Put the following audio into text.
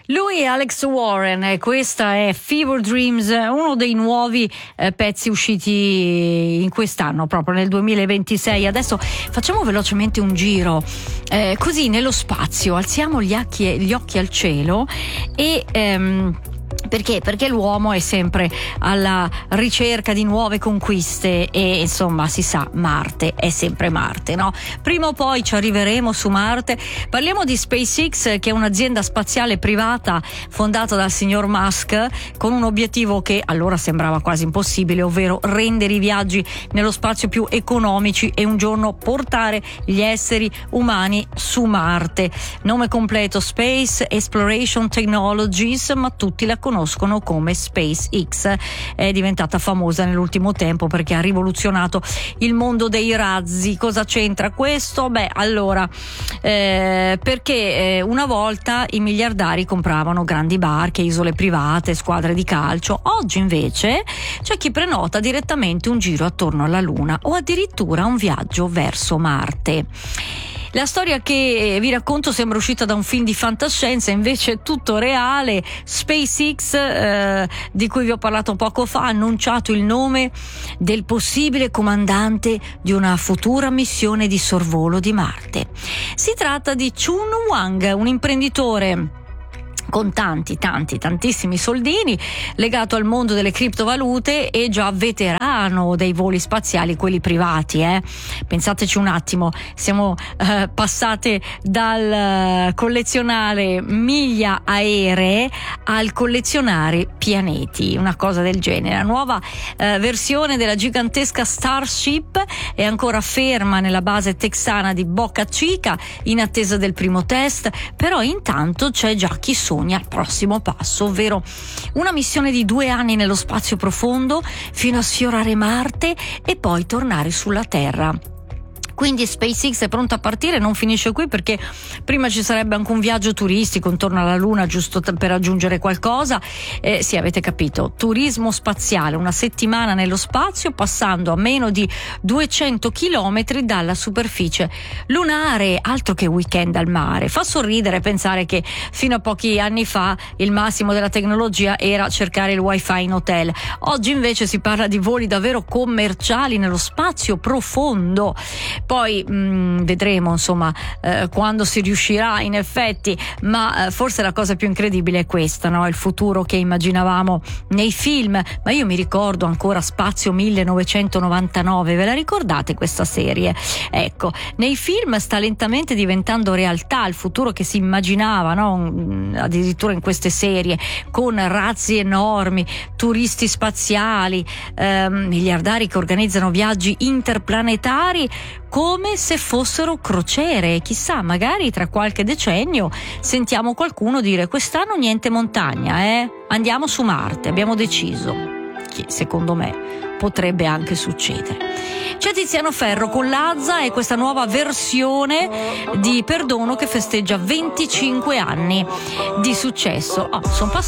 Lui è Alex Warren e questa è Fever Dreams, uno dei nuovi pezzi usciti in quest'anno, proprio nel 2026. Adesso facciamo velocemente un giro così nello spazio, alziamo gli occhi al cielo e perché l'uomo è sempre alla ricerca di nuove conquiste e insomma si sa, Marte è sempre Marte, no? Prima o poi ci arriveremo su Marte. Parliamo di SpaceX, che è un'azienda spaziale privata fondata dal signor Musk con un obiettivo che allora sembrava quasi impossibile, ovvero rendere i viaggi nello spazio più economici e un giorno portare gli esseri umani su Marte. Nome completo Space Exploration Technologies, ma tutti la conoscono come SpaceX. È diventata famosa nell'ultimo tempo perché ha rivoluzionato il mondo dei razzi. Cosa c'entra questo? Perché una volta i miliardari compravano grandi barche, isole private, squadre di calcio. Oggi invece c'è chi prenota direttamente un giro attorno alla Luna o addirittura un viaggio verso Marte. La storia che vi racconto sembra uscita da un film di fantascienza, invece è tutto reale. SpaceX, di cui vi ho parlato poco fa, ha annunciato il nome del possibile comandante di una futura missione di sorvolo di Marte. Si tratta di Chun Wang, un imprenditore con tantissimi soldini, legato al mondo delle criptovalute e già veterano dei voli spaziali, quelli privati. Pensateci un attimo, siamo passate dal collezionare miglia aeree al collezionare pianeti, una cosa del genere. La nuova versione della gigantesca Starship è ancora ferma nella base texana di Boca Chica in attesa del primo test, però intanto c'è già chi sogna al prossimo passo, ovvero una missione di 2 anni nello spazio profondo fino a sfiorare Marte e poi tornare sulla Terra. Quindi SpaceX è pronta a partire, non finisce qui, perché prima ci sarebbe anche un viaggio turistico intorno alla Luna, giusto per aggiungere qualcosa. Sì, avete capito, turismo spaziale, 1 settimana nello spazio passando a meno di 200 chilometri dalla superficie lunare, altro che weekend al mare. Fa sorridere pensare che fino a pochi anni fa il massimo della tecnologia era cercare il wifi in hotel. Oggi invece si parla di voli davvero commerciali nello spazio profondo. Poi vedremo insomma quando si riuscirà in effetti, ma forse la cosa più incredibile è questa, no? Il futuro che immaginavamo nei film. Ma io mi ricordo ancora Spazio 1999, ve la ricordate questa serie? Ecco, nei film sta lentamente diventando realtà il futuro che si immaginava, no? Addirittura in queste serie, con razzi enormi, turisti spaziali, miliardari che organizzano viaggi interplanetari come se fossero crociere. Chissà, magari tra qualche decennio sentiamo qualcuno dire: quest'anno niente montagna, andiamo su Marte, abbiamo deciso. Che secondo me potrebbe anche succedere. C'è Tiziano Ferro con Lazza e questa nuova versione di Perdono che festeggia 25 anni di successo. Sono